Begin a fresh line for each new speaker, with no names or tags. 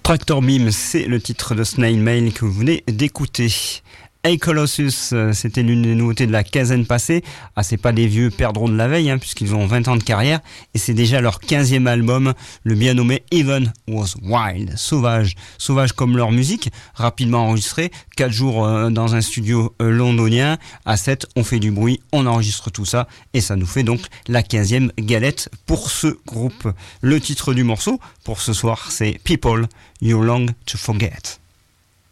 Tractor Beam, c'est le titre de Snail Mail que vous venez d'écouter. Hey Colossus, c'était l'une des nouveautés de la quinzaine passée. Ah, c'est pas des vieux perdrons de la veille, puisqu'ils ont 20 ans de carrière, et c'est déjà leur 15e album, le bien nommé Even Was Wild, sauvage comme leur musique, rapidement enregistré, 4 jours dans un studio londonien, à 7, on fait du bruit, on enregistre tout ça, et ça nous fait donc la 15e galette pour ce groupe. Le titre du morceau, pour ce soir, c'est People You Long to Forget.